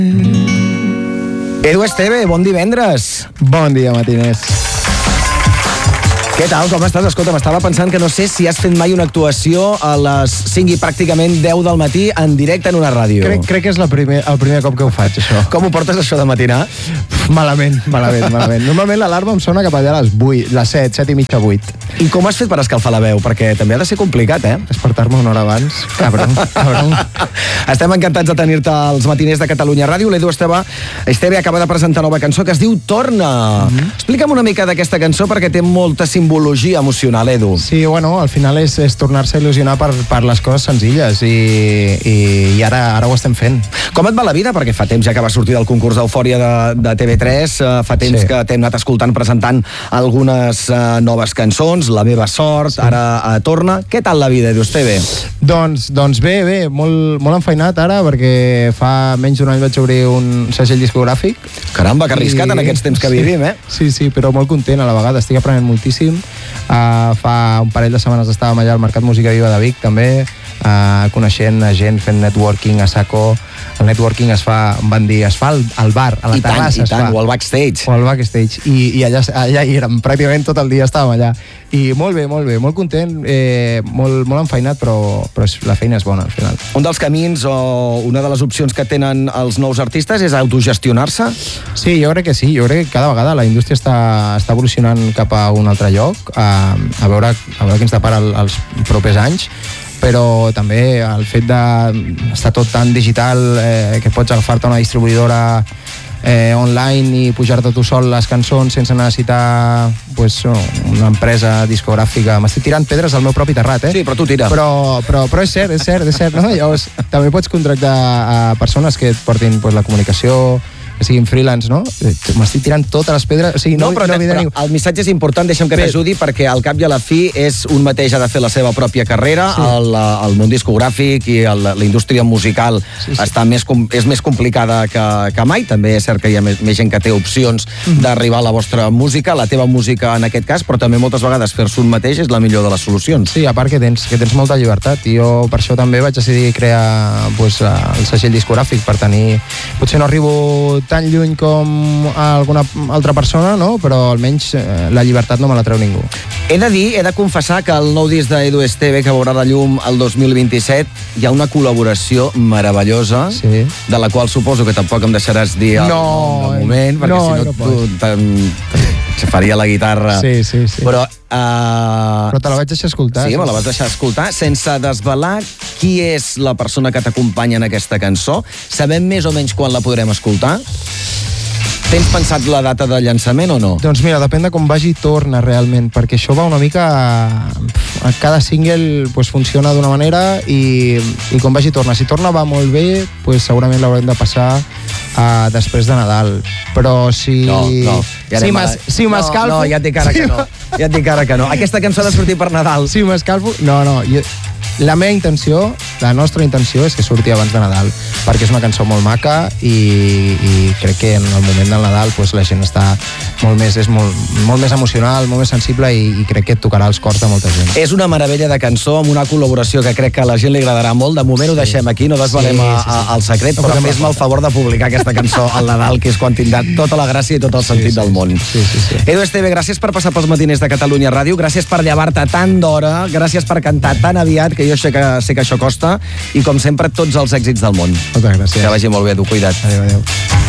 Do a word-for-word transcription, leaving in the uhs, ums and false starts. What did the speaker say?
Edu Esteve, bon divendres. Bon dia, matiners. Què tal, com estàs? Escolta, m'estava pensant que no sé si has fet mai una actuació a les cinc i pràcticament deu del matí en directe en una ràdio. Crec, crec que és la primer, el primer cop que ho faig, això. Com ho portes, això de matinar? Malament, malament, malament. Normalment l'alarma em sona cap allà a les vuit, les set, set i mitja, vuit. I com has fet per escalfar la veu? Perquè també ha de ser complicat, eh? Despertar-me una hora abans. Cabron, cabron. Estem encantats de tenir-te als matiners de Catalunya Ràdio. L'Edu Esteve, Esteve acaba de presentar nova cançó que es diu Torna. Mm-hmm. Explica'm una mica d'aquesta cançó perquè té molta simbologia emocional, Edu. Sí, bueno, al final és, és tornar-se a il·lusionar per, per les coses senzilles i, i, i ara, ara ho estem fent. Com et va la vida? Perquè fa temps ja que vas sortir del concurs d'Eufòria de, de T V tres, uh, fa temps sí. que t'hem anat escoltant presentant algunes uh, noves cançons, La meva sort, sí. ara uh, Torna. Què tal la vida, Edu Esteve? Doncs, doncs bé, bé, molt, molt enfeinat ara perquè fa menys d'un any vaig obrir un segell discogràfic. Caramba, que arriscat I... en aquests temps que sí. vivim, eh? Sí, sí, però molt content a la vegada, estic aprenent moltíssim. Uh, fa un parell de setmanes estàvem allà al Mercat Música Viva de Vic també, uh, coneixent a gent, fent networking a saco. El networking es fa, em van dir, es fa al, al bar, a la I terrassa. I tant, o al backstage. O al backstage. I, i allà, allà hi érem, pràcticament tot el dia estàvem allà. I molt bé, molt bé, molt content, eh, molt, molt enfeinat, però, però la feina és bona al final. Un dels camins o una de les opcions que tenen els nous artistes és autogestionar-se? Sí, jo crec que sí, jo crec que cada vegada la indústria està, està evolucionant cap a un altre lloc, a, a, veure, a veure què ens depara els propers anys, però també el fet d'estar tot tan digital eh, que pots agafar-te una distribuïdora eh, online i pujar-te tu sol les cançons sense necessitar pues, una empresa discogràfica. M'estic tirant pedres al meu propi terrat, eh? Sí, però tu tira. Però, però, però és cert, és cert, és cert, no? Llavors, també pots contractar a persones que et portin pues, la comunicació, que siguin freelance, no? M'estic tirant totes les pedres, o sigui, no, no, però, no però ningú. El missatge és important, deixa'm que t'ajudi, perquè al cap i a la fi és un mateix ha de fer la seva pròpia carrera, sí. el, el món discogràfic i el, la indústria musical sí, sí. Està més, és més complicada que, que mai, també és cert que hi ha més, més gent que té opcions mm-hmm. d'arribar a la vostra música, la teva música en aquest cas, però també moltes vegades fer-se un mateix és la millor de les solucions. Sí, a part que tens, que tens molta llibertat, i jo per això també vaig decidir crear pues, el segell discogràfic per tenir... Potser no arribo tan lluny com a alguna altra persona, no? Però almenys eh, la llibertat no me la treu ningú. He de dir, he de confessar que el nou disc d'Edu Esteve, que veurà la llum el dos mil vint-i-set, hi ha una col·laboració meravellosa, sí. de la qual suposo que tampoc em deixaràs dir el no, nom de moment, perquè no, si no, no tu te faria la guitarra. Sí, sí, sí. Però, uh... però te la vaig deixar escoltar. Sí, me la vas deixar escoltar, sense desvelar qui és la persona que t'acompanya en aquesta cançó. Sabem més o menys quan la podrem escoltar? Tens pensat la data de llançament o no? Doncs mira, depèn de com vagi Torna realment, perquè això va una mica... A cada single pues, funciona d'una manera i, i com vagi Torna. Si Torna va molt bé, pues, segurament l'haurem de passar uh, després de Nadal. Però si... No, no. Ja si m'es, si m'escalfo... No, no, ja et dic ara que no. Ja et dic ara que no. Aquesta cançó ha de sortir per Nadal. Si m'escalfo... No, no. Jo... La meva intenció, la nostra intenció és que surti abans de Nadal, perquè és una cançó molt maca i, i crec que en el moment del Nadal pues, la gent està molt més, és molt, molt més emocional, molt més sensible i, i crec que tocarà els cors de molta gent. És una meravella de cançó amb una col·laboració que crec que a la gent li agradarà molt. De moment sí. ho deixem aquí, no desvelem sí, sí, sí. el secret, no, però fes-me el favor de publicar aquesta cançó al Nadal, que és quan tindrà tota la gràcia i tot el sentit sí, sí, del món. Sí, sí, sí. Edu Esteve, gràcies per passar pels matiners de Catalunya Ràdio, gràcies per llevar-te tant d'hora, gràcies per cantar tan aviat, que jo sé que, sé que això costa, i com sempre tots els èxits del món. Moltes gràcies. Que vagi molt bé, Edu, cuida't. Adéu, adéu.